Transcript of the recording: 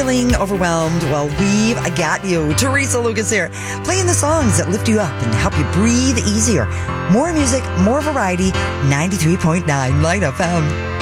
feeling overwhelmed? Well, we've got you. Teresa Lucas here, playing the songs that lift you up and help you breathe easier. More music, more variety, 93.9 Light FM.